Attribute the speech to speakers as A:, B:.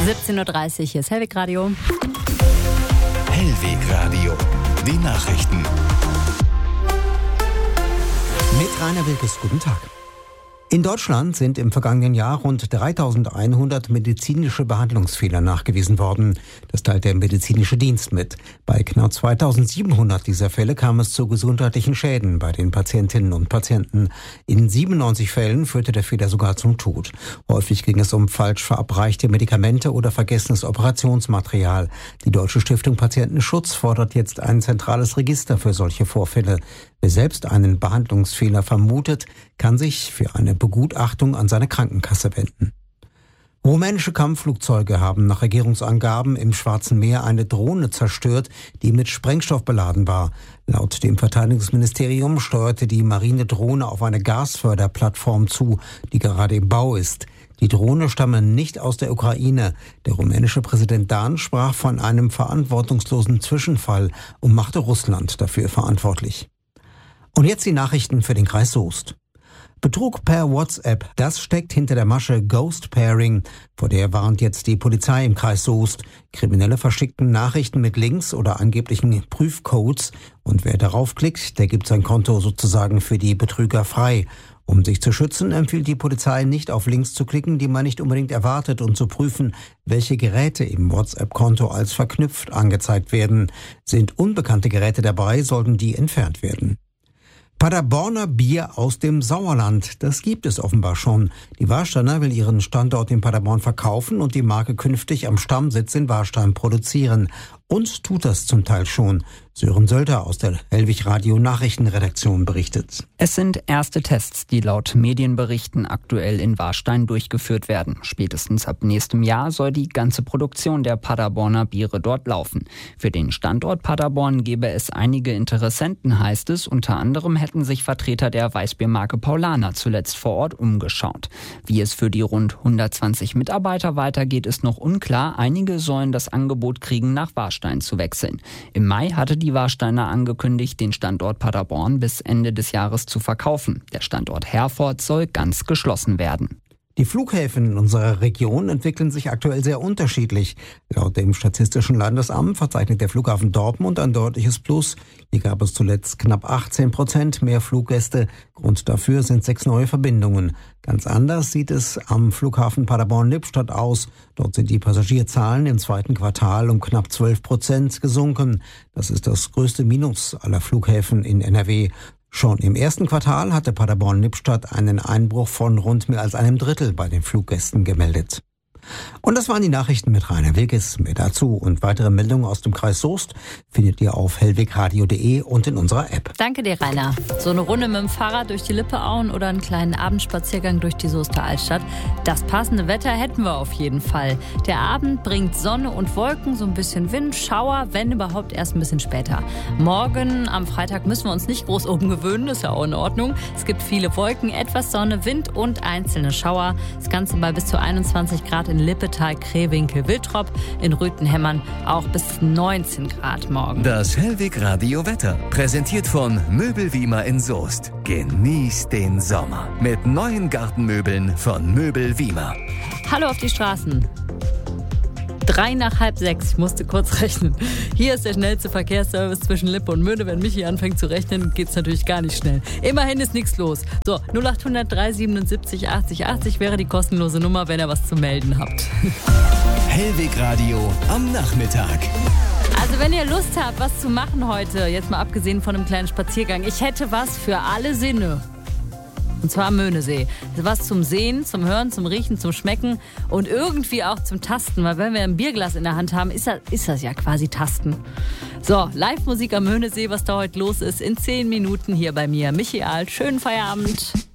A: 17.30 Uhr, hier ist Hellweg Radio.
B: Hellweg Radio, die Nachrichten.
C: Mit Rainer Wilkes, guten Tag. In Deutschland sind im vergangenen Jahr rund 3.100 medizinische Behandlungsfehler nachgewiesen worden. Das teilt der medizinische Dienst mit. Bei knapp 2.700 dieser Fälle kam es zu gesundheitlichen Schäden bei den Patientinnen und Patienten. In 97 Fällen führte der Fehler sogar zum Tod. Häufig ging es um falsch verabreichte Medikamente oder vergessenes Operationsmaterial. Die Deutsche Stiftung Patientenschutz fordert jetzt ein zentrales Register für solche Vorfälle. Wer selbst einen Behandlungsfehler vermutet, kann sich für eine Begutachtung an seine Krankenkasse wenden. Rumänische Kampfflugzeuge haben nach Regierungsangaben im Schwarzen Meer eine Drohne zerstört, die mit Sprengstoff beladen war. Laut dem Verteidigungsministerium steuerte die Marinedrohne auf eine Gasförderplattform zu, die gerade im Bau ist. Die Drohne stammen nicht aus der Ukraine. Der rumänische Präsident Dan sprach von einem verantwortungslosen Zwischenfall und machte Russland dafür verantwortlich. Und jetzt die Nachrichten für den Kreis Soest. Betrug per WhatsApp, das steckt hinter der Masche Ghost Pairing. Vor der warnt jetzt die Polizei im Kreis Soest. Kriminelle verschickten Nachrichten mit Links oder angeblichen Prüfcodes. Und wer darauf klickt, der gibt sein Konto sozusagen für die Betrüger frei. Um sich zu schützen, empfiehlt die Polizei nicht auf Links zu klicken, die man nicht unbedingt erwartet, und zu prüfen, welche Geräte im WhatsApp-Konto als verknüpft angezeigt werden. Sind unbekannte Geräte dabei, sollten die entfernt werden. Paderborner Bier aus dem Sauerland, das gibt es offenbar schon. Die Warsteiner will ihren Standort in Paderborn verkaufen und die Marke künftig am Stammsitz in Warstein produzieren. Und tut das zum Teil schon. Sören Sölder aus der Hellwig Radio Nachrichtenredaktion berichtet.
D: Es sind erste Tests, die laut Medienberichten aktuell in Warstein durchgeführt werden. Spätestens ab nächstem Jahr soll die ganze Produktion der Paderborner Biere dort laufen. Für den Standort Paderborn gäbe es einige Interessenten, heißt es. Unter anderem hätten sich Vertreter der Weißbiermarke Paulaner zuletzt vor Ort umgeschaut. Wie es für die rund 120 Mitarbeiter weitergeht, ist noch unklar. Einige sollen das Angebot kriegen, nach Warstein zu wechseln. Im Mai hatte die Warsteiner angekündigt, den Standort Paderborn bis Ende des Jahres zu verkaufen. Der Standort Herford soll ganz geschlossen werden.
C: Die Flughäfen in unserer Region entwickeln sich aktuell sehr unterschiedlich. Laut dem Statistischen Landesamt verzeichnet der Flughafen Dortmund ein deutliches Plus. Hier gab es zuletzt knapp 18% mehr Fluggäste. Grund dafür sind 6 neue Verbindungen. Ganz anders sieht es am Flughafen Paderborn-Lippstadt aus. Dort sind die Passagierzahlen im zweiten Quartal um knapp 12% gesunken. Das ist das größte Minus aller Flughäfen in NRW. Schon im ersten Quartal hatte Paderborn-Lippstadt einen Einbruch von rund mehr als einem Drittel bei den Fluggästen gemeldet. Und das waren die Nachrichten mit Rainer Wilkes. Mehr dazu und weitere Meldungen aus dem Kreis Soest findet ihr auf hellwegradio.de und in unserer App.
A: Danke dir, Rainer. So eine Runde mit dem Fahrrad durch die Lippeauen oder einen kleinen Abendspaziergang durch die Soester Altstadt. Das passende Wetter hätten wir auf jeden Fall. Der Abend bringt Sonne und Wolken, so ein bisschen Wind, Schauer, wenn überhaupt erst ein bisschen später. Morgen am Freitag müssen wir uns nicht groß umgewöhnen, ist ja auch in Ordnung. Es gibt viele Wolken, etwas Sonne, Wind und einzelne Schauer. Das Ganze bei bis zu 21 Grad in Lippetal, Krewinkel, Wiltrop, in Rüthenhemmern auch bis 19 Grad morgen.
B: Das Hellwig Radio Wetter, präsentiert von Möbel-Wiemer in Soest. Genießt den Sommer mit neuen Gartenmöbeln von Möbel-Wiemer.
A: Hallo auf die Straßen. 3 nach halb 6, ich musste kurz rechnen. Hier ist der schnellste Verkehrsservice zwischen Lippe und Möhne. Wenn Michi anfängt zu rechnen, geht's natürlich gar nicht schnell. Immerhin ist nichts los. So, 0800 377 80 80 wäre die kostenlose Nummer, wenn ihr was zu melden habt.
B: Hellwig Radio am Nachmittag.
A: Also wenn ihr Lust habt, was zu machen heute, jetzt mal abgesehen von einem kleinen Spaziergang, ich hätte was für alle Sinne. Und zwar am Möhnesee. Was zum Sehen, zum Hören, zum Riechen, zum Schmecken und irgendwie auch zum Tasten. Weil wenn wir ein Bierglas in der Hand haben, ist das ja quasi Tasten. So, Live-Musik am Möhnesee, was da heute los ist, in 10 Minuten hier bei mir. Michi Ahl, schönen Feierabend.